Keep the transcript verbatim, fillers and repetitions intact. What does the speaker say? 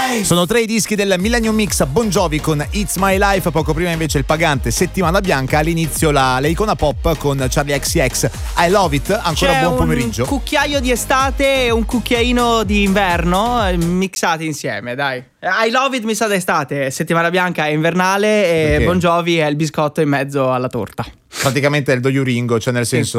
Sono tre i dischi del Millennium Mix. Bon Jovi con It's My Life, poco prima invece il pagante Settimana Bianca, all'inizio la, l'icona pop con Charlie X C X, I Love It. Ancora C'è buon pomeriggio. Un cucchiaio di estate e un cucchiaino di inverno mixati insieme, dai. I Love It mixata estate, Settimana Bianca è invernale e Perché? Bon Jovi è il biscotto in mezzo alla torta. Praticamente è il Do You Ringo, cioè nel senso